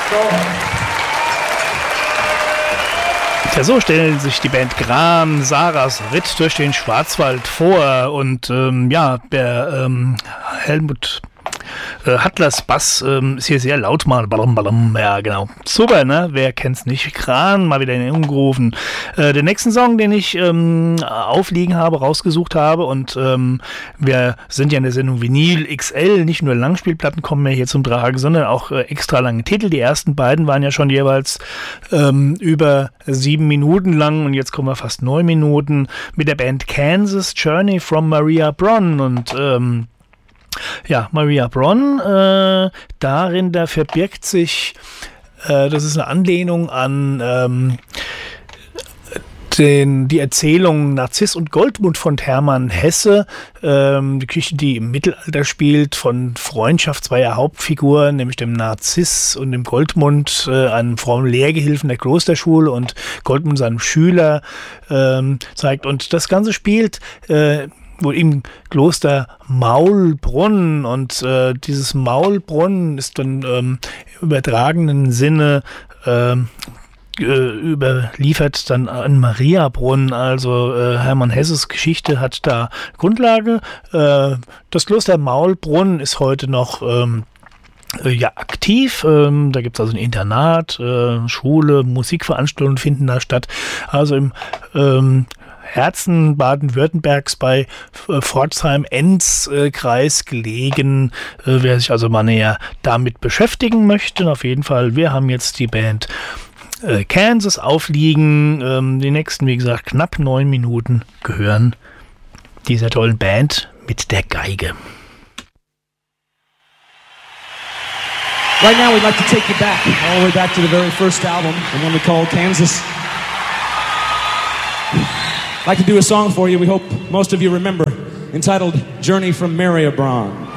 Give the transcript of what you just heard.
Ja, so stellen sich die Band Gran Sarahs Ritt durch den Schwarzwald vor und der Helmut Hattlers Bass ist hier sehr laut mal. Ballam, ballam. Ja, genau. Super, ne? Wer kennt's nicht? Gran, mal wieder in Erinnerung gerufen. Den nächsten Song, den ich aufliegen habe, rausgesucht habe und wir sind ja in der Sendung Vinyl XL, nicht nur Langspielplatten kommen mehr hier zum Tragen, sondern auch extra lange Titel. Die ersten beiden waren ja schon jeweils über 7 Minuten lang und jetzt kommen wir fast 9 Minuten mit der Band Kansas, Journey from Maria Bronn und Maria Bronn, darin, da verbirgt sich, das ist eine Anlehnung an die Erzählung Narziss und Goldmund von Hermann Hesse, die Geschichte, die im Mittelalter spielt, von Freundschaft zweier Hauptfiguren, nämlich dem Narziss und dem Goldmund, einem frommen Lehrgehilfen der Klosterschule und Goldmund seinem Schüler zeigt. Und das Ganze spielt wohl im Kloster Maulbronn und dieses Maulbronn ist dann im übertragenen Sinne überliefert dann an Mariabrunn, also Hermann Hesses Geschichte hat da Grundlage. Das Kloster Maulbronn ist heute noch aktiv. Da gibt es also ein Internat, Schule, Musikveranstaltungen finden da statt. Also im Herzen Baden-Württembergs bei Pforzheim-Enz-Kreis gelegen. Wer sich also mal näher damit beschäftigen möchte, auf jeden Fall, wir haben jetzt die Band Kansas aufliegen. Die nächsten, wie gesagt, knapp 9 Minuten gehören dieser tollen Band mit der Geige. Right now we'd like to take you back, all the way back to the very first album, the one we called Kansas. I'd like to do a song for you we hope most of you remember, entitled Journey from Maria Bronn.